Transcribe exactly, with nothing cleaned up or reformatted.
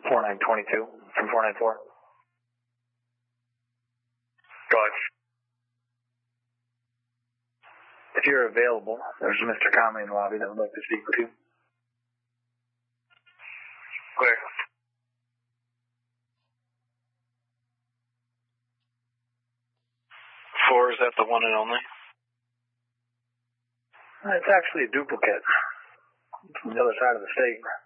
four nine two two from four nine four. Go ahead. If you're available, there's Mister Conley in the lobby that would like to speak with you. Clear. Four, is that the one and only? Uh, it's actually a duplicate from the other side of the state.